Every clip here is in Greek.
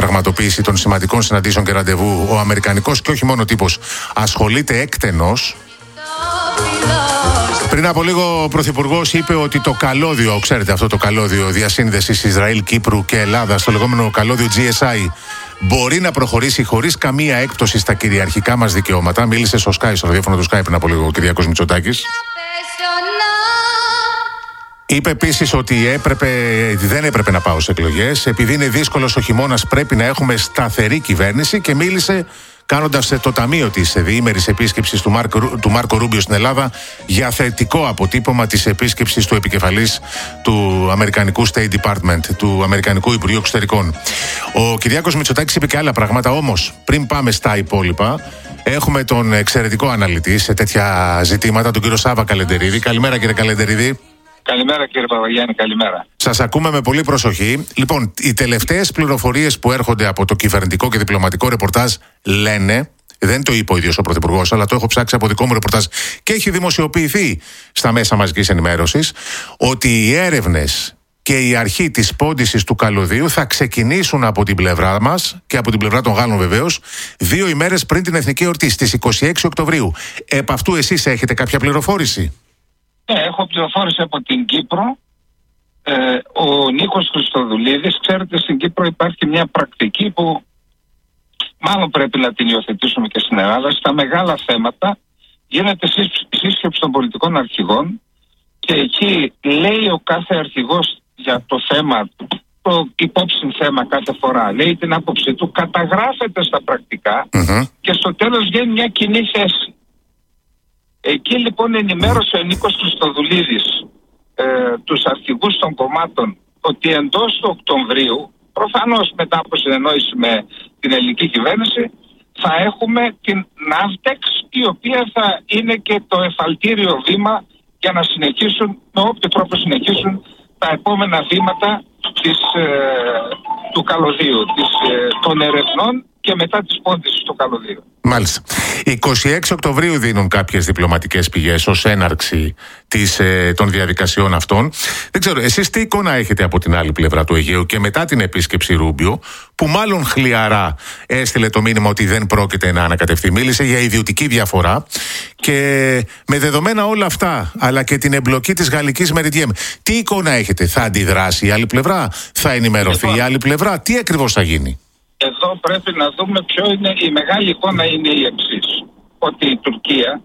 πραγματοποίηση των σημαντικών συναντήσεων και ραντεβού, ο αμερικανικός και όχι μόνο τύπος ασχολείται έκτενος. Πριν από λίγο ο Πρωθυπουργός είπε ότι το καλώδιο, ξέρετε αυτό το καλώδιο διασύνδεσης Ισραήλ, Κύπρου και Ελλάδας, το λεγόμενο καλώδιο GSI, μπορεί να προχωρήσει χωρίς καμία έκπτωση στα κυριαρχικά μας δικαιώματα. Μίλησε στο Sky, στο ραδιόφωνο του Sky πριν από λίγο ο Κυριάκος Μητσοτάκης. Είπε επίσης ότι δεν έπρεπε να πάω σε εκλογές. Επειδή είναι δύσκολος ο χειμώνας, πρέπει να έχουμε σταθερή κυβέρνηση και μίλησε κάνοντας το ταμείο της διήμερης επίσκεψης του Μάρκο Ρούμπιο στην Ελλάδα για θετικό αποτύπωμα της επίσκεψης του επικεφαλής του Αμερικανικού State Department, του Αμερικανικού Υπουργείου Εξωτερικών. Ο Κυριάκος Μητσοτάκης είπε και άλλα πράγματα, όμως πριν πάμε στα υπόλοιπα, έχουμε τον εξαιρετικό αναλυτή σε τέτοια ζητήματα, τον κύριο Σάβα Καλεντερίδη. Καλημέρα, κύριε Καλεντερίδη. Καλημέρα, κύριε Παπαγιάννη, καλημέρα. Σας ακούμε με πολύ προσοχή. Λοιπόν, οι τελευταίες πληροφορίες που έρχονται από το κυβερνητικό και διπλωματικό ρεπορτάζ λένε, δεν το είπε ο ίδιος ο Πρωθυπουργός, αλλά το έχω ψάξει από δικό μου ρεπορτάζ και έχει δημοσιοποιηθεί στα μέσα μαζικής ενημέρωσης, ότι οι έρευνες και η αρχή της πόντισης του καλωδίου θα ξεκινήσουν από την πλευρά μας και από την πλευρά των Γάλλων βεβαίως, 2 ημέρες πριν την εθνική εορτή, στις 26 Οκτωβρίου. Επ' αυτού εσείς έχετε κάποια πληροφόρηση? Έχω πληροφόρηση από την Κύπρο. Ο Νίκος Χριστοδουλίδης, ξέρετε, στην Κύπρο υπάρχει μια πρακτική που μάλλον πρέπει να την υιοθετήσουμε και στην Ελλάδα. Στα μεγάλα θέματα γίνεται σύσκεψη των πολιτικών αρχηγών και εκεί λέει ο κάθε αρχηγός για το θέμα, το υπόψη θέμα κάθε φορά, λέει την άποψή του, καταγράφεται στα πρακτικά και στο τέλος βγαίνει μια κοινή θέση. Εκεί λοιπόν ενημέρωσε ο Νίκος Χριστοδουλίδης τους αρχηγούς των κομμάτων ότι εντός του Οκτωβρίου, προφανώς μετά από συνεννόηση με την ελληνική κυβέρνηση, θα έχουμε την Ναύτεξ, η οποία θα είναι και το εφαλτήριο βήμα για να συνεχίσουν, με όποιο τρόπο συνεχίσουν τα επόμενα βήματα του καλωδίου, των ερευνών και μετά της πόντισης του καλωδίου. Μάλιστα. 26 Οκτωβρίου δίνουν κάποιες διπλωματικές πηγές ως έναρξη των διαδικασιών αυτών. Δεν ξέρω, εσείς τι εικόνα έχετε από την άλλη πλευρά του Αιγαίου και μετά την επίσκεψη Ρούμπιο, που μάλλον χλιαρά έστειλε το μήνυμα ότι δεν πρόκειται να ανακατευτεί. Μίλησε για ιδιωτική διαφορά και με δεδομένα όλα αυτά, αλλά και την εμπλοκή της γαλλικής Μεριντιέμ, τι εικόνα έχετε? Θα αντιδράσει η άλλη πλευρά? Θα ενημερωθεί η άλλη πλευρά? Τι ακριβώς θα γίνει? Εδώ πρέπει να δούμε ποιο είναι η μεγάλη εικόνα. Είναι η εξής, ότι η Τουρκία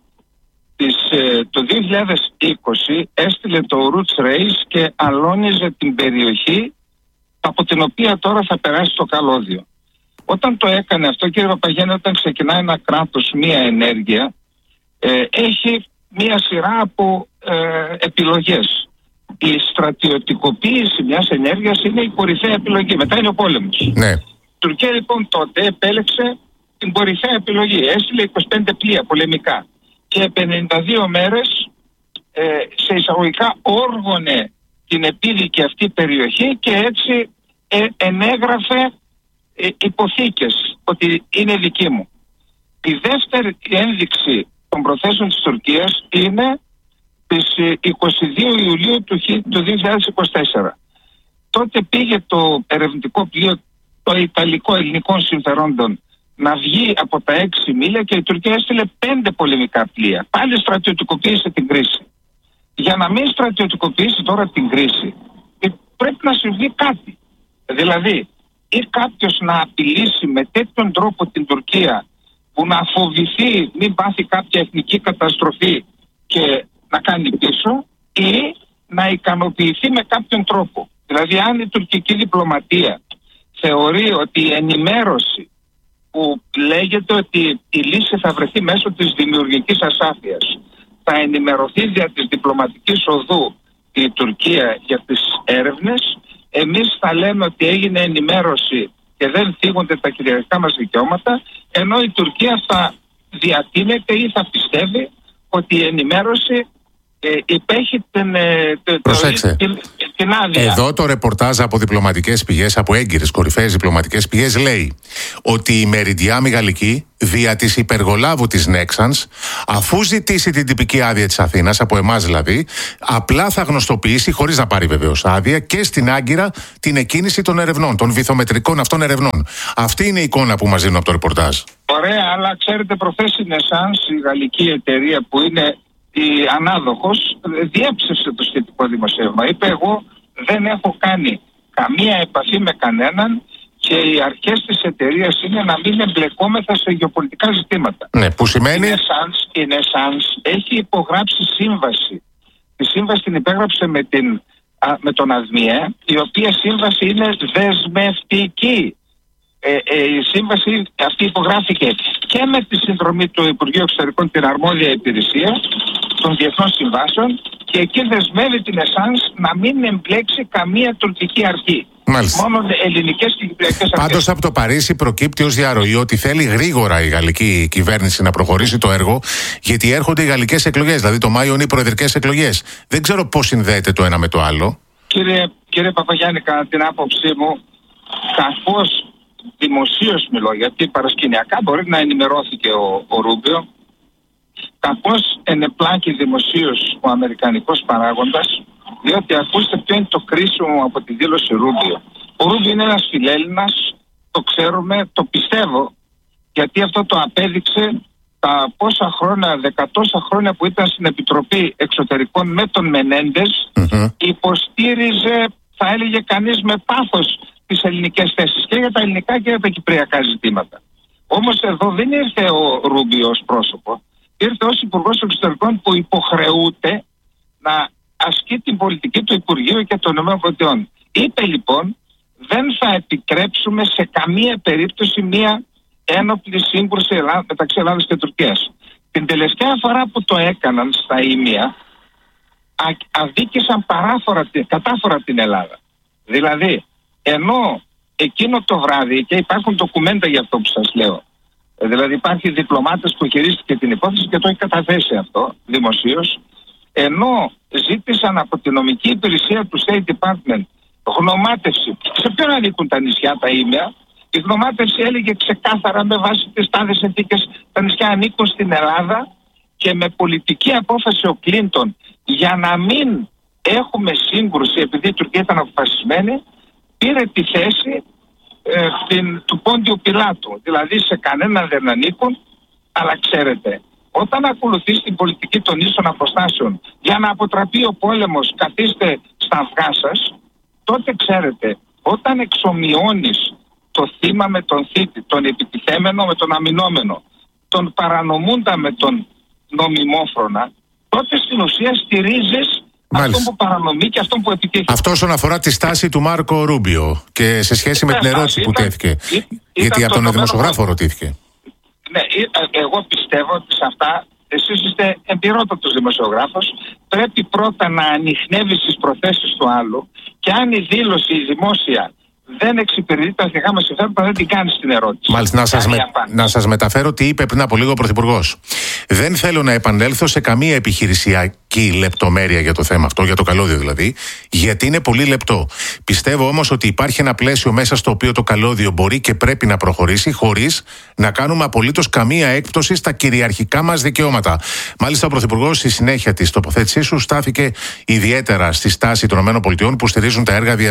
το 2020 έστειλε το Roots Race και αλώνιζε την περιοχή από την οποία τώρα θα περάσει το καλώδιο. Όταν το έκανε αυτό, κύριε Παπαγιάννη, όταν ξεκινάει ένα κράτος μία ενέργεια, έχει μία σειρά από επιλογές. Η στρατιωτικοποίηση μιας ενέργειας είναι η κορυφαία επιλογή, μετά είναι ο πόλεμος. Ναι. Η Τουρκία λοιπόν τότε επέλεξε την κορυφαία επιλογή. Έστειλε 25 πλοία πολεμικά και 52 μέρες σε εισαγωγικά όργωνε την επίδικη αυτή περιοχή και έτσι ενέγραφε υποθήκες ότι είναι δική μου. Η δεύτερη ένδειξη των προθέσεων της Τουρκίας είναι στις 22 Ιουλίου του 2024. Τότε πήγε το ερευνητικό πλοίο το Ιταλικό Ελληνικών Συμφερόντων να βγει από τα 6 μίλια και η Τουρκία έστειλε 5 πολεμικά πλοία. Πάλι στρατιωτικοποίησε την κρίση. Για να μην στρατιωτικοποιήσει τώρα την κρίση, πρέπει να συμβεί κάτι. Δηλαδή, ή κάποιος να απειλήσει με τέτοιον τρόπο την Τουρκία που να φοβηθεί μην πάθει κάποια εθνική καταστροφή και να κάνει πίσω, ή να ικανοποιηθεί με κάποιον τρόπο. Δηλαδή, αν η τουρκική διπλωματία θεωρεί ότι η ενημέρωση που λέγεται ότι η λύση θα βρεθεί μέσω της δημιουργικής ασάφειας, θα ενημερωθεί δια της διπλωματικής οδού η Τουρκία για τις έρευνες, εμείς θα λέμε ότι έγινε ενημέρωση και δεν θίγονται τα κυριαρχικά μας δικαιώματα, ενώ η Τουρκία θα διατείνεται ή θα πιστεύει ότι η ενημέρωση υπέχει την άδεια. Εδώ το ρεπορτάζ από διπλωματικές πηγές, από έγκυρες κορυφαίες διπλωματικές πηγές, λέει ότι η Meridiam η γαλλική, δια της υπεργολάβου της Nexans, αφού ζητήσει την τυπική άδεια της Αθήνας, από εμάς δηλαδή, απλά θα γνωστοποιήσει, χωρίς να πάρει βεβαίως άδεια, και στην Άγκυρα την εκκίνηση των ερευνών, των βυθομετρικών αυτών ερευνών. Αυτή είναι η εικόνα που μας δίνουν από το ρεπορτάζ. Ωραία, αλλά ξέρετε, προχθές η Nexans, η γαλλική εταιρεία που είναι η ανάδοχος, διέψευσε το σχετικό δημοσίευμα. Είπε, εγώ δεν έχω κάνει καμία επαφή με κανέναν και οι αρχές της εταιρείας είναι να μην εμπλεκόμεθα σε γεωπολιτικά ζητήματα. Ναι, που σημαίνει... Η Nexans έχει υπογράψει σύμβαση. Τη σύμβαση την υπέγραψε με τον ΑΔΜΙΕ, η οποία σύμβαση είναι δεσμευτική. Η σύμβαση αυτή υπογράφηκε και με τη συνδρομή του Υπουργείου Εξωτερικών, την αρμόδια υπηρεσία των διεθνών συμβάσεων, και εκεί δεσμεύει την Nexans να μην εμπλέξει καμία τουρκική αρχή. Μάλιστα. Μόνο ελληνικές και κυπριακές αρχές. Πάντως από το Παρίσι προκύπτει ως διαρροή ότι θέλει γρήγορα η γαλλική κυβέρνηση να προχωρήσει το έργο, γιατί έρχονται οι γαλλικές εκλογές. Δηλαδή το Μάιο είναι οι προεδρικές εκλογές. Δεν ξέρω πώς συνδέεται το ένα με το άλλο. Κύριε Παπαγιάννη, κατά την άποψή μου, καθώς δημοσίως μιλώ, γιατί παρασκηνιακά μπορεί να ενημερώθηκε ο Ρούμπιο, καθώς ενεπλάκει δημοσίως ο αμερικανικός παράγοντας, διότι ακούστε ποιο είναι το κρίσιμο από τη δήλωση Ρούμπιο. Ο Ρούμπιο είναι ένας φιλέλληνας, το ξέρουμε, το πιστεύω, γιατί αυτό το απέδειξε τα πόσα χρόνια, δεκατόσα χρόνια που ήταν στην Επιτροπή Εξωτερικών με τον Μενέντες, υποστήριζε, θα έλεγε κανείς, με πάθος τις ελληνικές θέσεις και για τα ελληνικά και για τα κυπριακά ζητήματα. Όμως εδώ δεν ήρθε ο Ρούμπιο ως πρόσωπο, ήρθε ως Υπουργός Εξωτερικών που υποχρεούται να ασκεί την πολιτική του Υπουργείου και των ΗΠΑ. Είπε λοιπόν, δεν θα επιτρέψουμε σε καμία περίπτωση μια ένοπλη σύγκρουση μεταξύ Ελλάδας και Τουρκίας. Την τελευταία φορά που το έκαναν στα Ήμια, αδίκησαν κατάφορα την Ελλάδα. Δηλαδή, ενώ εκείνο το βράδυ, και υπάρχουν ντοκουμέντα για αυτό που σας λέω, δηλαδή υπάρχει διπλωμάτες που χειρίστηκε την υπόθεση και το έχει καταθέσει αυτό δημοσίως, ενώ ζήτησαν από την νομική υπηρεσία του State Department γνωμάτευση. Σε ποιον ανήκουν τα νησιά, τα Ήμια? Η γνωμάτευση έλεγε ξεκάθαρα, με βάση τις τάδες συνθήκες, τα νησιά ανήκουν στην Ελλάδα, και με πολιτική απόφαση ο Κλίντον, για να μην έχουμε σύγκρουση, επειδή η Τουρκία ήταν αποφασισμένη, πήρε τη θέση του Πόντιου Πιλάτου. Δηλαδή σε κανέναν δεν ανήκουν, αλλά ξέρετε, όταν ακολουθείς την πολιτική των ίσων αποστάσεων για να αποτραπεί ο πόλεμος, καθίστε στα αυγά σας, τότε ξέρετε, όταν εξομοιώνεις το θύμα με τον θήτη, τον επιτιθέμενο με τον αμυνόμενο, τον παρανομούντα με τον νομιμόφρονα, τότε στην ουσία στηρίζεις αυτόν που παρανομεί και αυτόν που επιτίθεται. Αυτό όσον αφορά τη στάση του Μάρκο Ρούμπιο και σε σχέση με την ερώτηση που τέθηκε. Γιατί από τον δημοσιογράφο ρωτήθηκε. Ναι, εγώ πιστεύω ότι σε αυτά, εσείς είστε εμπειρότατος δημοσιογράφος, πρέπει πρώτα να ανιχνεύεις τις προθέσεις του άλλου, και αν η δήλωση η δημόσια δεν εξυπηρετεί τα εθνικά μας συμφέροντα, δεν την κάνεις την ερώτηση. Μάλιστα, να σας μεταφέρω τι είπε πριν από λίγο ο Πρωθυπουργός. Δεν θέλω να επανέλθω σε καμία επιχειρησιακή λεπτομέρεια για το θέμα αυτό, για το καλώδιο δηλαδή, γιατί είναι πολύ λεπτό. Πιστεύω όμως ότι υπάρχει ένα πλαίσιο μέσα στο οποίο το καλώδιο μπορεί και πρέπει να προχωρήσει, χωρίς να κάνουμε απολύτως καμία έκπτωση στα κυριαρχικά μας δικαιώματα. Μάλιστα, ο Πρωθυπουργός στη συνέχεια της τοποθέτησής του στάθηκε ιδιαίτερα στη στάση των ΗΠΑ που στηρίζουν τα έργα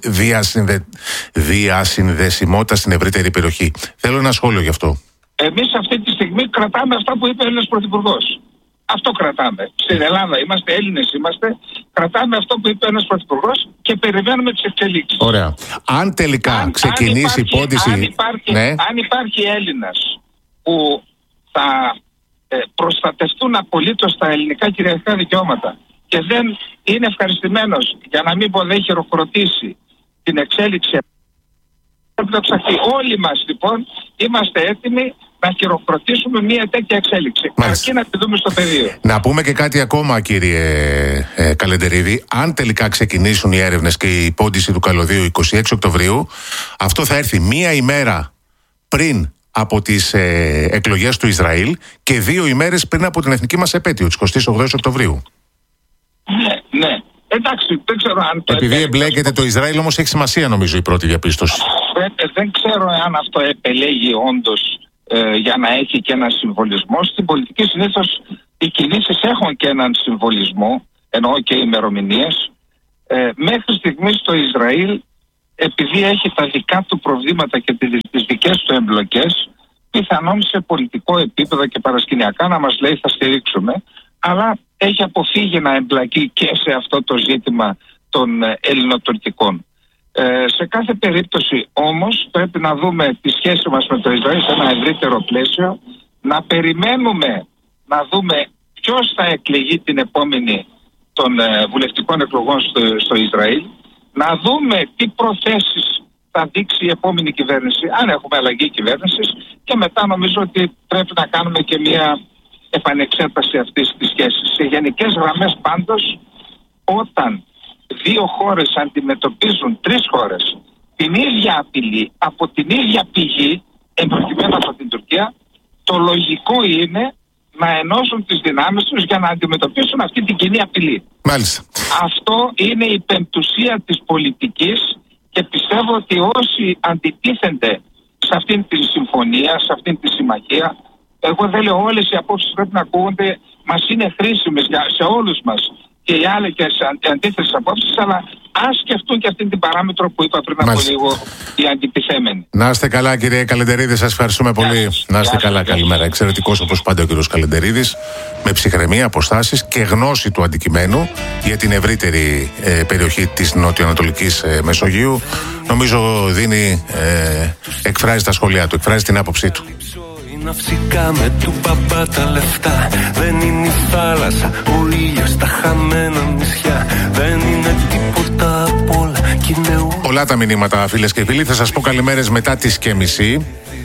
διασυνδεσιμότητα στην ευρύτερη περιοχή. Θέλω ένα σχόλιο γι' αυτό. Εμείς αυτή τη στιγμή κρατάμε αυτά που είπε ο Έλληνας Πρωθυπουργός. Αυτό κρατάμε. Στην Ελλάδα είμαστε, Έλληνες είμαστε, κρατάμε αυτό που είπε ο Έλληνας Πρωθυπουργός και περιμένουμε τις εξελίξεις. Ωραία. Αν τελικά ξεκινήσει η πόντιση... Αν υπάρχει Έλληνας που θα προστατευτούν απολύτως τα ελληνικά κυριαρχικά δικαιώματα και δεν είναι ευχαριστημένος, για να μην πω δεν χειροκροτήσει την εξέλιξη, πρέπει να ψαχθεί. Όλοι μας λοιπόν είμαστε έτοιμοι να χειροκροτήσουμε μια τέτοια εξέλιξη. Αρκεί να τη δούμε στο πεδίο. Να πούμε και κάτι ακόμα, κύριε Καλεντερίδη. Αν τελικά ξεκινήσουν οι έρευνες και η πόντιση του καλωδίου 26 Οκτωβρίου, αυτό θα έρθει μία ημέρα πριν από τις εκλογές του Ισραήλ και 2 ημέρες πριν από την εθνική μας επέτειο, τις 28 Οκτωβρίου. Ναι. Εντάξει, δεν ξέρω αν το επειδή εμπλέκεται το Ισραήλ, όμως έχει σημασία νομίζω η πρώτη διαπίστωση. Δεν ξέρω αν αυτό επελέγει όντως για να έχει και έναν συμβολισμό. Στην πολιτική συνήθως οι κινήσεις έχουν και έναν συμβολισμό, εννοώ και ημερομηνίες. Μέχρι στιγμής το Ισραήλ, επειδή έχει τα δικά του προβλήματα και τις δικές του εμπλοκές, πιθανόν σε πολιτικό επίπεδο και παρασκηνιακά να μας λέει θα στηρίξουμε, αλλά έχει αποφύγει να εμπλακεί και σε αυτό το ζήτημα των ελληνοτουρκικών. Σε κάθε περίπτωση όμως πρέπει να δούμε τη σχέση μας με το Ισραήλ σε ένα ευρύτερο πλαίσιο, να περιμένουμε να δούμε ποιος θα εκλεγεί την επόμενη των βουλευτικών εκλογών στο Ισραήλ, να δούμε τι προθέσεις θα δείξει η επόμενη κυβέρνηση, αν έχουμε αλλαγή κυβέρνησης, και μετά νομίζω ότι πρέπει να κάνουμε και μια επανεξέταση αυτής της σχέσης. Σε γενικές γραμμές πάντως, όταν δύο χώρες αντιμετωπίζουν τρεις χώρες την ίδια απειλή από την ίδια πηγή, εμπροκειμένου από την Τουρκία, το λογικό είναι να ενώσουν τις δυνάμεις τους για να αντιμετωπίσουν αυτή την κοινή απειλή. Μάλιστα. Αυτό είναι η πεμπτουσία της πολιτικής και πιστεύω ότι όσοι αντιτίθενται σε αυτήν τη συμφωνία, σε αυτήν τη συμμαχία, εγώ δεν λέω όλες οι απόψεις πρέπει να ακούγονται, μας είναι χρήσιμες σε όλους μας και οι άλλοι και σε αντίθετες απόψεις, αλλά ας σκεφτούν και αυτή την παράμετρο που είπα πριν από λίγο οι αντιτιθέμενοι. Να είστε καλά κύριε Καλεντερίδη, σας ευχαριστούμε πολύ. Να είστε καλά, καλημέρα. Εξαιρετικός όπως πάντα ο κύριος Καλεντερίδης, με ψυχραιμία, αποστάσεις και γνώση του αντικειμένου για την ευρύτερη περιοχή της νοτιοανατολικής Μεσογείου. Νομίζω εκφράζει τα σχόλιά του, εκφράζει την άποψή του. Ναυσικά με του παπά τα λεφτά. Δεν είναι η θάλασσα, ο ήλιος, τα χαμένα νησιά. Δεν είναι τίποτα απ' όλα. Πολλά τα μηνύματα, φίλες και φίλοι. Θα σας πω καλημέρες μετά τις και μισή.